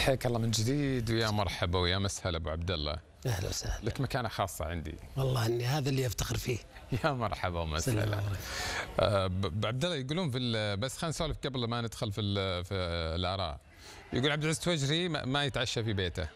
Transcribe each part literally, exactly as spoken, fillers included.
حياك الله من جديد ويا مرحبا ويا مسهلا ابو عبد الله. اهلا وسهلا. لك مكانه خاصه عندي. والله اني هذا اللي افتخر فيه. يا مرحبا ومسهلا. آه ابو عبد الله يقولون في بس خلينا نسولف قبل ما ندخل في في الاراء. يقول عبد العزيز توجري ما يتعشى في بيته.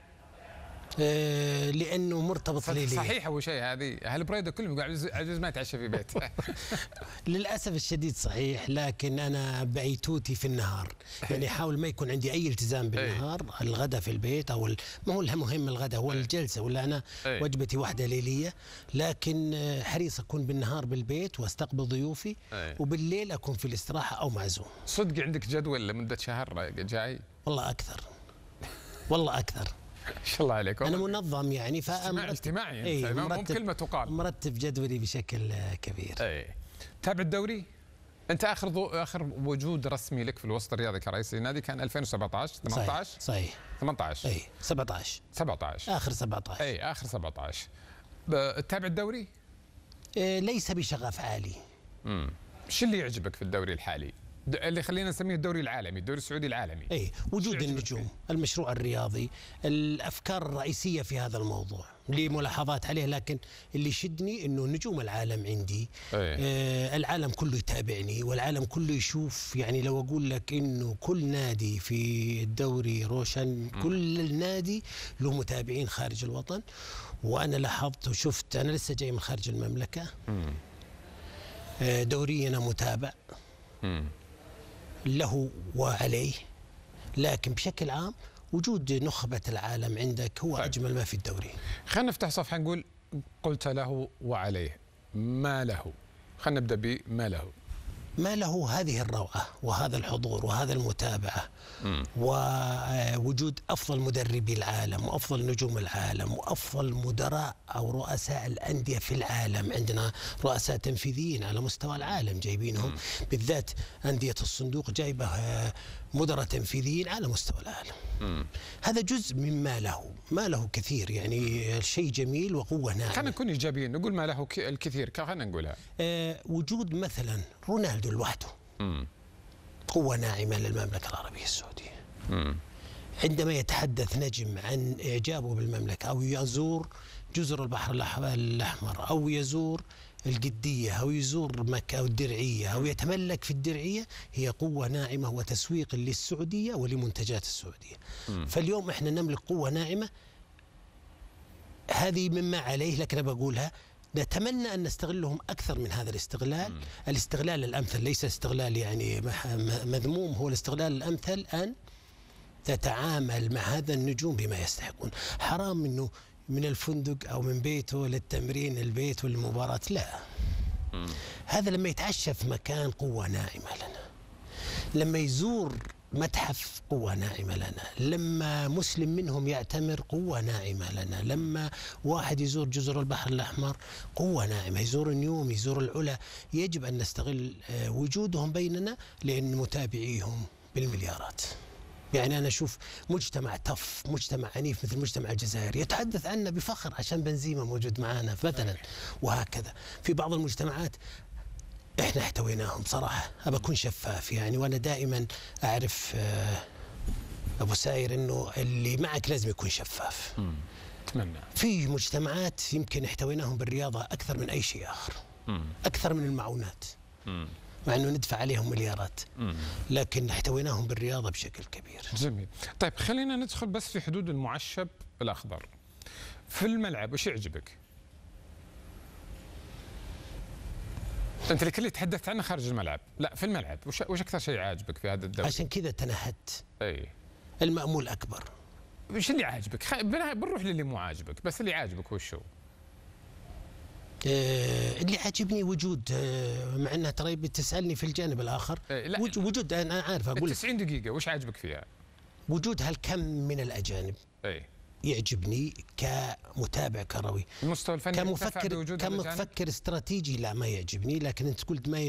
آه لانه مرتبط لي. صحيح اول شيء هذه اهل بريده كلهم يقول عبد العزيز ما يتعشى في بيته. للاسف الشديد صحيح، لكن انا بيتوتي في النهار، يعني احاول ما يكون عندي اي التزام بالنهار، الغداء في البيت او ما هو المهم الغداء هو الجلسه، ولا انا وجبتي واحده ليليه، لكن حريص اكون بالنهار بالبيت واستقبل ضيوفي، وبالليل اكون في الاستراحه او معزوم. صدق عندك جدول لمده شهر جاي؟ والله اكثر. والله اكثر. ما شاء الله عليك. أنا منظم يعني فأنا اجتماعي ايه مو كلمة تقال. مرتب جدولي بشكل كبير. اي تابع الدوري؟ أنت آخر ضو... آخر وجود رسمي لك في الوسط الرياضي كرئيس النادي كان ألفين وسبعة عشر ثمانية عشر؟ صحيح صحيح ثمانية عشر اي سبعة عشر سبعة عشر آخر سبعة عشر اي آخر سبعة عشر. تتابع الدوري؟ إيه ليس بشغف عالي. امم شو اللي يعجبك في الدوري الحالي؟ اللي خلينا نسميه الدوري العالمي، الدوري السعودي العالمي. اي وجود النجوم، المشروع الرياضي، الافكار الرئيسيه في هذا الموضوع، لي ملاحظات عليه، لكن اللي يشدني انه نجوم العالم عندي. آه العالم كله يتابعني والعالم كله يشوف، يعني لو اقول لك انه كل نادي في الدوري روشن، كل النادي له متابعين خارج الوطن، وانا لاحظت وشفت، انا لسه جاي من خارج المملكه. آه دورينا متابع. مم. له وعليه، لكن بشكل عام وجود نخبة العالم عندك هو طيب. أجمل ما في الدوري. خلينا نفتح صفحة نقول قلت له وعليه، ما له؟ خلينا نبدأ بما له. ما له هذه الروعة وهذا الحضور وهذا المتابعة، م. ووجود أفضل مدربي العالم وأفضل نجوم العالم وأفضل مدراء أو رؤساء الأندية في العالم. عندنا رؤساء تنفيذيين على مستوى العالم جايبينهم، م. بالذات أندية الصندوق جايبه مدراء تنفيذيين على مستوى العالم. م. هذا جزء مما له. ما له كثير، يعني الشيء جميل وقوة ناعمة. خلينا نكون إيجابيين نقول ما له الكثير، خلينا نقولها. آه وجود مثلا رونالدو لوحده م. قوة ناعمة للمملكة العربية السعودية. م. عندما يتحدث نجم عن إعجابه بالمملكة أو يزور جزر البحر الأحمر أو يزور القدية أو يزور مكة أو الدرعية أو يتملك في الدرعية، هي قوة ناعمة وتسويق للسعودية ولمنتجات السعودية. م. فاليوم احنا نملك قوة ناعمة، هذه مما عليه، لكن أنا بقولها نتمنى أن نستغلهم أكثر من هذا الاستغلال. م. الاستغلال الأمثل ليس استغلال يعني مذموم، هو الاستغلال الأمثل أن تتعامل مع هذا النجوم بما يستحقون. حرام أنه من الفندق أو من بيته للتمرين البيت والمباراة، لا. م. هذا لما يتعشى في مكان قوة ناعمة لنا، لما يزور متحف قوة ناعمة لنا، لما مسلم منهم يعتمر قوة ناعمة لنا، لما واحد يزور جزر البحر الأحمر قوة ناعمة، يزور النيوم، يزور العلا. يجب أن نستغل وجودهم بيننا لأن متابعيهم بالمليارات. يعني أنا أشوف مجتمع تف، مجتمع عنيف مثل مجتمع الجزائر يتحدث عنا بفخر عشان بنزيما موجود معنا مثلا، وهكذا في بعض المجتمعات احنا احتويناهم. صراحة أبى أكون شفاف يعني، وأنا دائما أعرف أبو ساير أنه اللي معك لازم يكون شفاف. أتمنى. في مجتمعات يمكن احتويناهم بالرياضة أكثر من أي شيء آخر، م. أكثر من المعونات، م. مع أنه ندفع عليهم مليارات، م. لكن احتويناهم بالرياضة بشكل كبير. جميل. طيب خلينا ندخل بس في حدود المعشب الأخضر. في الملعب وش يعجبك؟ أنت الكل تحدثت عنه خارج الملعب، لا في الملعب وش وش أكثر شيء عاجبك في هذا الدوري؟ عشان كذا تنهدت. أي المأمول أكبر. وش اللي عاجبك؟ خ... بنروح للي مو عاجبك، بس اللي عاجبك وش هو؟ آه اللي عاجبني وجود، آه مع انها ترى بتسألني في الجانب الآخر. إيه لا وجود أنا عارف أقول تسعين دقيقة وش عاجبك فيها؟ وجود هالكم من الأجانب. أي يعجبني كمتابع كروي. المستوى الفني كمفكر كمفكر استراتيجي لا ما يعجبني، لكن انت قلت ما